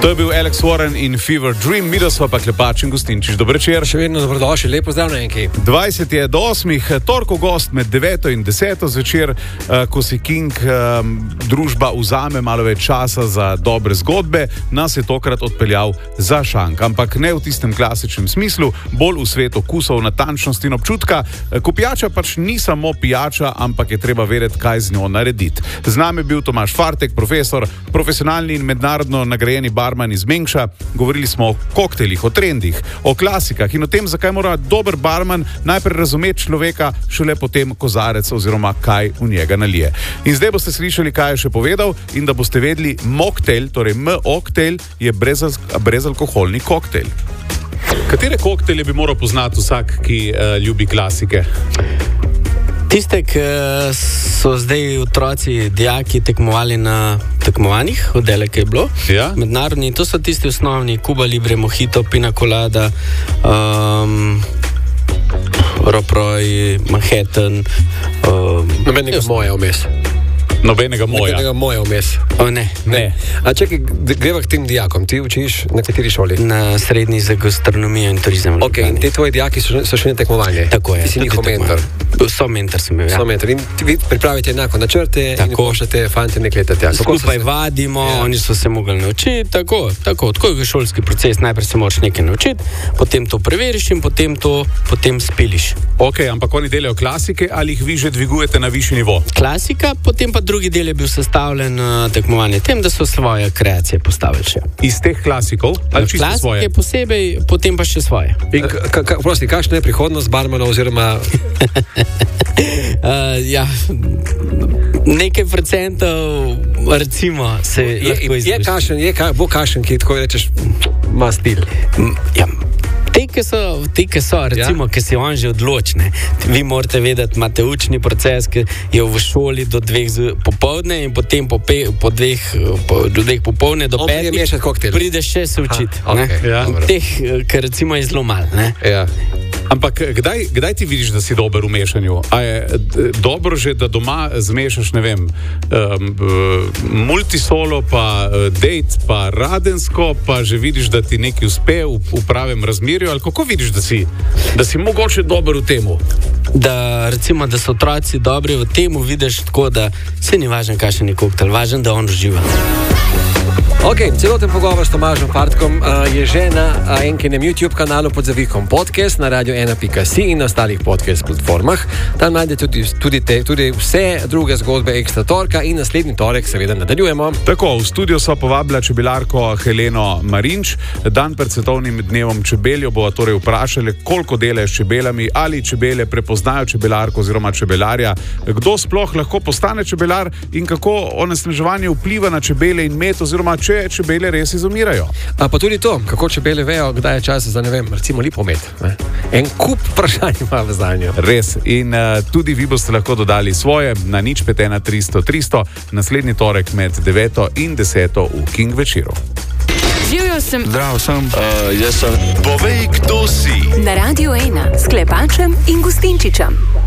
To je bil Alex Warren in Fever Dream, mi da smo pa Klepač in Gustinčič. Dober večer. Še vedno dobrodošli, lepo zdrav na enki. 20 je do 8, torkov gost med 9 in 10 zvečer, ko si King družba vzame malo več časa za dobre zgodbe, nas je tokrat odpeljal za šank, ampak ne v tistem klasičnem smislu, bolj v svet okusov, natančnosti in občutka, ko pijača pač ni samo pijača, ampak je treba vedeti, kaj z njo narediti. Z nami je bil Tomaž Fartek, profesor, profesionalni in mednarodno nagrajeni barman iz Mengša. Govorili smo o koktejlih, o trendih, o klasikah in o tem, zakaj mora dober barman najprej razumeti človeka, šele potem kozarec oziroma kaj v njega nalije. In zdaj boste slišali, kaj je še povedal in da boste vedeli, mocktail, torej M-ocktail, je brezalkoholni koktejl. Katere koktejle bi moral poznati vsak, ki ljubi klasike? Tiste, ki so zdaj otroci, dijaki tekmovali na tekmovanjih, oddelek je bilo, mednarodni, to so tisti osnovni, Cuba Libre, Mojito, Pina Colada, Roproj, Manhattan. Nobenega moja vmes. Nobenega moja vmes. Ne. A čekaj, greva k tem dijakom, ti učiš na kateri šoli? Na srednji za gastronomijo in turizem. Ok, in te tvoji dijaki so šli na tekmovanje? Tako je. Ti si njihov mentor? So mentor sem bil, ja. So mentor. In vi pripravite enako načrte in pošljate fante nek leta tja. Skupaj vadimo, oni so se mogli naučiti, tako je šolski proces, najprej se moraš nekaj naučiti, potem to preveriš in potem spiliš. Ok, ampak oni delajo klasike ali jih vi že dvigujete na višji nivo? Klasika, potem pa drugi del je bil sestavljen tekmovanje tem, da so svoje kreacije postavili še. Iz teh klasikov? Ali čisto svoje? Klasike posebej, potem pa še svoje. In prosti, kakšna je prihodnost barmana oziroma... nekaj procentov recimo se lahko izvrši. Bo kašen, ki tako rečeš, ima stil. Ja. Te, ki so, recimo, ki si on že odločne. Vi morate vedeti, imate učni proces, ki je v šoli do 2 popoldne in potem po 2 popoldne do 5 prideš še se učiti. Teh, ki recimo je zelo malo. Ja. Ampak kdaj ti vidiš, da si dober v mešanju? A je dobro že, da doma zmešaš, ne vem, multisolo, pa date, pa radensko, pa že vidiš, da ti nekaj uspe v pravem razmerju, ali kako vidiš, da si mogoče dober v temu? Da recimo, da so otroci dobri v temu, vidiš tako, da se ni važno, kakšen je koktejl, važno, da on uživa. Ok, celoten pogovor s Tomažem Fartkom je že na enkinem YouTube kanalu pod zavikom podcast na radio1.si in na ostalih podcast platformah. Tam najdete tudi vse druge zgodbe Ekstra torka in naslednji torek seveda nadaljujemo. Tako, v studio so povabila čebelarko Heleno Marinč. Dan pred svetovnim dnevom čebeljo bo torej vprašali, koliko dela s čebelami, ali čebele prepoznajo čebelarko oziroma čebelarja, kdo sploh lahko postane čebelar in kako onesnaževanje vpliva na čebele in med oziroma čebele res izumirajo. Pa tudi to, kako čebele vejo, kdaj je čas za, ne vem, recimo lipomet. En kup vprašanj ima v zanjo. Res. In tudi vi boste lahko dodali svoje na 051 300 300 naslednji torek med 9 in 10 v King večeru. Živjo sem. Zdrav sem. Jaz sem. Povej, kdo si. Na Radio 1 s Klepačem in Gustinčičem.